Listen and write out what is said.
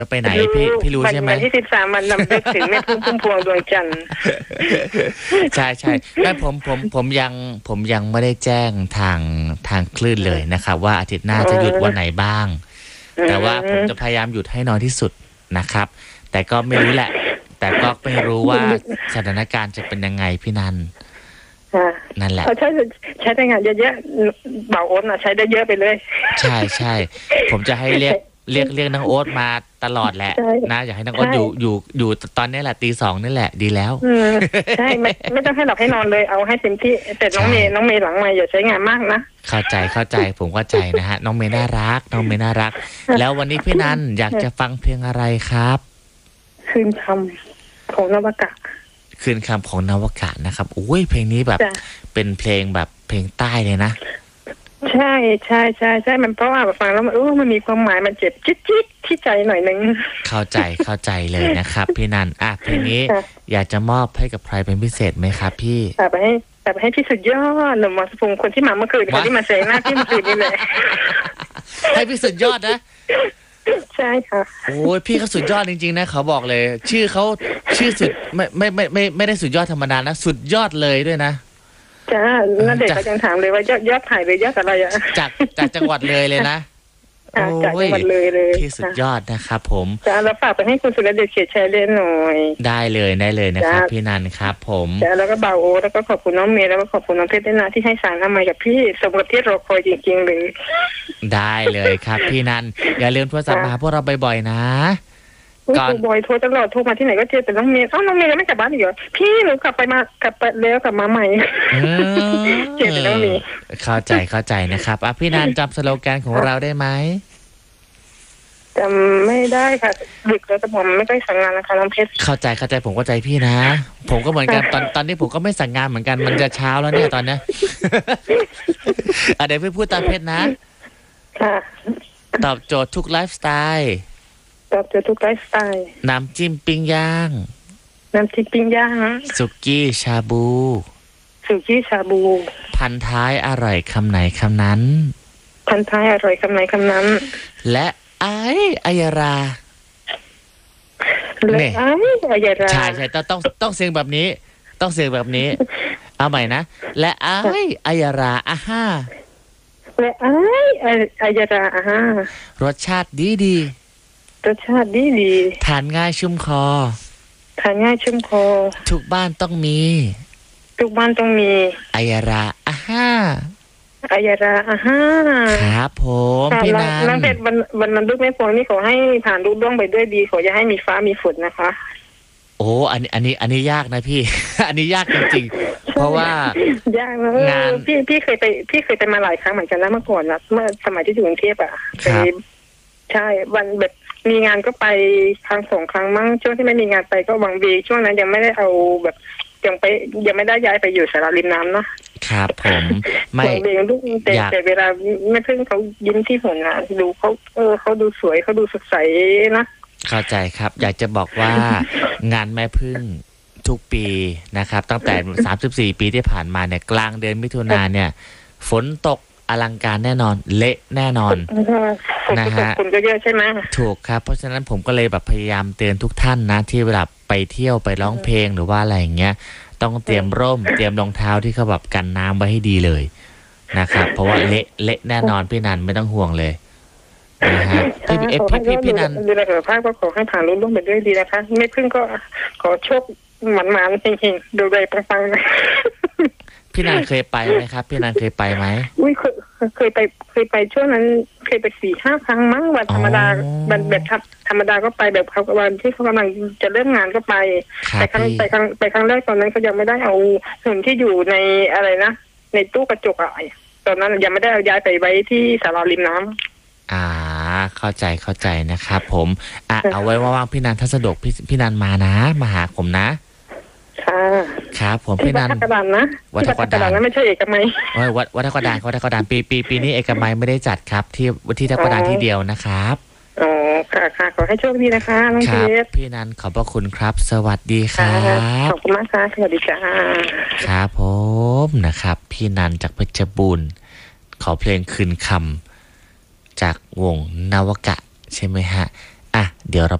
จะไปไหนพี่รู้ใช่ไหมวันที่13วันนำลึกถึงแม่พึ่งพุ่มพวงดวงจันทร์ใช่ไม่ผมยังไม่ได้แจ้งทางคลื่นเลยนะครับว่าอาทิตย์หน้าจะหยุดวันไหนบ้างแต่ว่าผมจะพยายามหยุดให้น้อยที่สุดนะครับแต่ก็ไม่รู้แหละแต่ก็ไม่รู้ว่าสถานการณ์จะเป็นยังไงพี่นันนั่นแหละเขาใช้ได้งานเยอะๆเบาโอ๊ตใช้ได้เยอะไปเลยใช่ผมจะให้เรียกน้องโอ๊ตมาตลอดแหละนะอยากให้น้องโอ๊ตอยู่ตอนนี้แหละตี 2นี่แหละดีแล้วใช่ไม่ต้องให้หลับให้นอนเลยเอาให้เต็มที่แต่น้องเมย์หลังมาอย่าใช้งานมากนะเข้าใจผมเข้าใจนะฮะน้องเมย์น่ารักแล้ววันนี้พี่นันอยากจะฟังเพลงอะไรครับคืนคำของนวกะคืนคำของนวกะนะครับโอ้ยเพลงนี้แบบเป็นเพลงแบบเพลงใต้เลยนะใช่มันเพราะว่าฟังแล้วมันมีความหมายมันเจ็บจิ๊ดที่ใจหน่อยนึงเข้าใจเลยนะครับพี่นันเพลงนี้อยากจะมอบให้กับใครเป็นพิเศษไหมครับพี่แต่ไปให้พี่สุดยอดหนุ่มมาสพงคนที่มาเมื่อคืนคนที่มาเซงหน้าที่เมื่อคืนนี่เลยให้พี่สุดยอดนะใช่ค่ะโอ้ยพี่เขาสุดยอดจริงๆนะเขาบอกเลยชื่อเขาชื่อสุดไม่ได้สุดยอดธรรมดานะสุดยอดเลยด้วยนะจ้านั่นเด็กก็ยังถามเลยว่ายอดถ่ายหรือยอดอะไรอะจากจังหวัดเลยนะจากจังหวัดเลยพี่สุดยอดนะครับผมจ้าแล้วฝากไปให้คุณสุรเดชเขียนแชร์เล่นหน่อยได้เลยนะครับพี่นันครับผมจ้าแล้วก็เบาโอแล้วก็ขอบคุณน้องเมย์แล้วก็ขอบคุณน้องเพชรด้วยนะที่ให้สารทำไมกับพี่สมกับที่รอคอยจริงๆเลยได้เลยครับพี่นันอย่าลืมโทรศัพท์มาพวกเราบ่อยๆนะก่อนบ่อยโทรตลอดโทรมาที่ไหนก็เจอแต่น้องเมย์น้องเมย์ยังไม่กลับบ้านอีกเหรอพี่หนูกลับไปแล้วกลับมาใหม่เจอแต่น้องเมย์เข้าใจนะครับพี่นันจำสโลแกนของเราได้ไหมจำไม่ได้ค่ะดึกแล้วแต่ผมไม่ได้สั่งงานนะคะน้องเพชรเข้าใจผมเข้าใจพี่นะผมก็เหมือนกันตอนนี้ผมก็ไม่สั่งงานเหมือนกันมันจะเช้าแล้วเนี่ยตอนนี้เดี๋ยวพี่พูดตามเพชรนะค่ะตอบโจทย์ทุกไลฟ์สไตล์น้ำจิ้มปิ้งย่างสุกี้ชาบูพันท้ายอร่อยคำไหนคำนั้นและไอ้อายราเนี่ยใช่ต้องเสียงแบบนี้เอาใหม่นะและไอ้อายราและไอ้อายรารสชาติดีทานง่ายชุ่มคอทุกบ้านต้องมีอายราครับผมพี่นันน้องเพชรวันนั้นลูกแม่พวงนี่ขอให้ผ่านลูกด้วงไปด้วยดีขออย่าให้มีฟ้ามีฝนนะคะโอ้อันนี้ยากนะพี่ อันนี้ยากจริงๆเพราะว่ายากนะงานพี่เคยไปมาหลายครั้งเหมือนกันนะเมื่อก่อนนะเมื่อสมัยที่อยู่กรุงเทพอ่ะใช่วันแบบมีงานก็ไปครั้ง2 ครั้งมั้งช่วงที่ไม่มีงานไปก็วังเวช่วงนั้นยังไม่ได้เอาแบบยังไม่ได้ย้ายไปอยู่สาราริมน้ำเนาะครับผมไม่เองลูกแต่เวลาแม่พึ่งเขายิ้มที่หัวหน้าดูเขาดูสวยเขาดูสดใสนะเข้าใจครับอยากจะบอกว่างานแม่พึ่งทุกปีนะครับตั้งแต่34 ปีที่ผ่านมาเนี่ยกลางเดือนมิถุนายนเนี่ยฝนตกอลังการแน่นอนเละแน่นอนนะฮะคุณก็เยอะใช่ไหมถูกครับเพราะฉะนั้นผมก็เลยแบบพยายามเตือนทุกท่านนะที่เวลาไปเที่ยวไปร้องเพลงหรือว่าอะไรอย่างเงี้ยต้องเตรียมร่มเตรียมรองเท้าที่เขาแบบกันน้ำไว้ให้ดีเลยนะครับเพราะว่าเละแน่นอนพี่นันไม่ต้องห่วงเลยนะฮะพี่นันดูแลสุขภาพก็ขอให้ผ่านรุ่นไปด้วยดีนะคะไม่พึ่งก็ขอโชคหมันๆจริงๆดูแลปังๆนะพี่นันเคยไปไหมครับพี่นันเคยไปไหมเคยไปช่วงนั้นเคยไป 4-5 ครั้งมั้งวันธรรมดาวันแบบธรรมดาก็ไปแบบเขาวันที่เขากำลังจะเริ่มงานก็ไปแต่ครั้งแรกตอนนั้นเขายังไม่ได้เอาหุ่นที่อยู่ในอะไรนะในตู้กระจกอะตอนนั้นยังไม่ได้เอาย้ายไปไว้ที่ศาลาริมน้ำเข้าใจนะครับผมเอาไว้ว่างๆพี่นันถ้าสะดวกพี่นันมานะมาหาผมนะครับผมพี่นันวัดทับกระดานนะวัดทับกระดานนะไม่ใช่เอกมัยวัดทับกระดานปีนี้เอกมัยไม่ได้จัดครับที่ทับกระดานที่เดียวนะครับอ๋อค่ะขอให้โชคดีนะคะน้องเพชรพี่นันขอบพระคุณครับสวัสดีครับขอบคุณมากค่ะสวัสดีจ้าครับผมนะครับพี่นันจากเพชรบูรณ์ขอเพลงคืนคำจากวงนวกะใช่ไหมฮะอ่ะเดี๋ยวเรา